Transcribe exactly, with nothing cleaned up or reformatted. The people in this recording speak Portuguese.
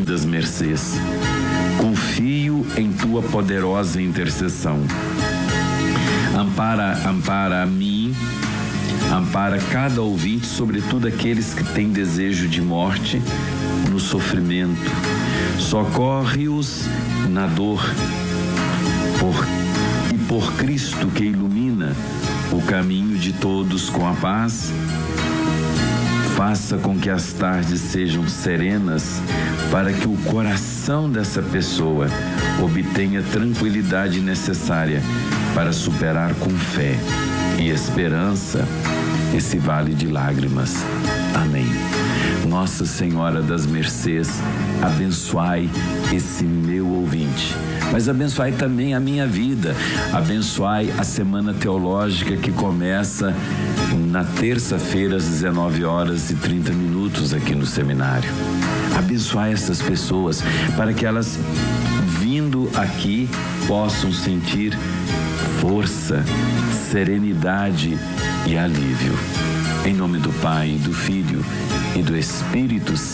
infindas mercês. Confio em tua poderosa intercessão. Ampara, ampara a mim, ampara cada ouvinte, sobretudo aqueles que têm desejo de morte no sofrimento. Socorre-os na dor, por, e por Cristo que ilumina o caminho de todos com a paz, faça com que as tardes sejam serenas, para que o coração dessa pessoa obtenha tranquilidade necessária para superar com fé e esperança esse vale de lágrimas. Amém. Nossa Senhora das Mercês, abençoai esse meu ouvinte, mas abençoai também a minha vida, abençoai a Semana Teológica que começa na terça-feira às dezenove horas e trinta minutos aqui no seminário. Abençoai essas pessoas para que elas, vindo aqui, possam sentir força, serenidade e alívio. Em nome do Pai, do Filho e do Espírito Santo.